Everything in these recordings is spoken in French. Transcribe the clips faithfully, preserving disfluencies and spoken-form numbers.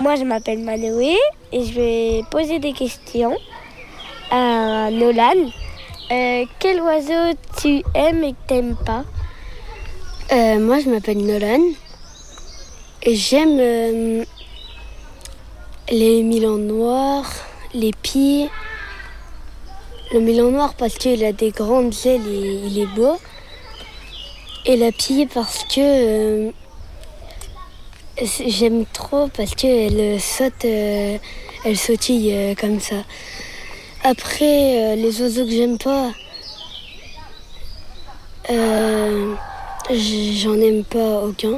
Moi, je m'appelle Manoé et je vais poser des questions à Nolan. Euh, quel oiseau tu aimes et que t'aimes pas ? euh, Moi, je m'appelle Nolan et j'aime euh, les milans noirs, les pieds. Le milan noir parce qu'il a des grandes ailes et il est beau. Et la pie parce que euh, j'aime trop parce qu'elle saute, euh, elle sautille euh, comme ça. Après, euh, les oiseaux que j'aime pas, euh, j'en aime pas aucun.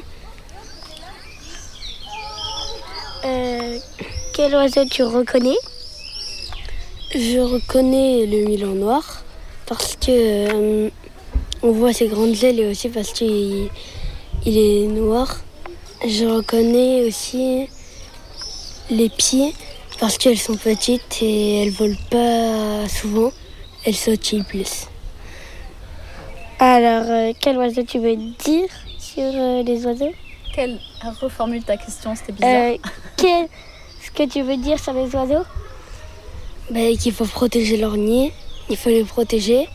Euh, quel oiseau tu reconnais ? Je reconnais le milan noir parce que euh, on voit ses grandes ailes et aussi parce qu'il il est noir. Je reconnais aussi les pieds parce qu'elles sont petites et elles volent pas souvent. Elles sautillent plus. Alors, euh, quel oiseau tu veux dire sur euh, les oiseaux ? Quelle... Reformule ta question, c'était bizarre. Euh, qu'est-ce que tu veux dire sur les oiseaux ? Ben, qu'il faut protéger leur nid, il faut les protéger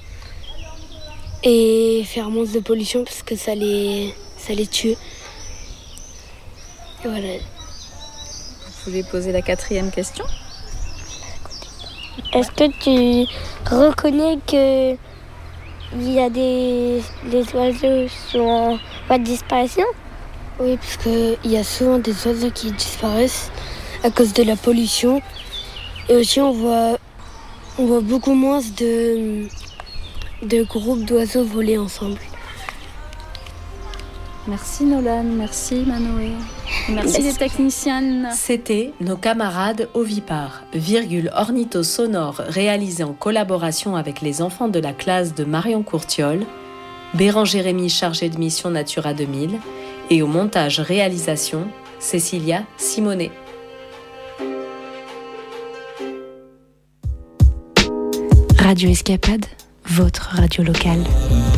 et faire moins de pollution parce que ça les, ça les tue. Et voilà. Vous pouvez poser la quatrième question. Est-ce que tu reconnais que il y a des les oiseaux sont en voie de disparition ? Oui, parce qu'il y a souvent des oiseaux qui disparaissent à cause de la pollution. Et aussi, on voit, on voit beaucoup moins de, de groupes d'oiseaux voler ensemble. Merci Nolan, merci Manoé. Et merci les techniciennes. C'était Nos camarades ovipares, virgule ornitho sonore réalisé en collaboration avec les enfants de la classe de Marion Courtiol, Béran Jérémy chargé de mission Natura deux mille et au montage réalisation Cécilia Simonet. Radio Escapade, votre radio locale.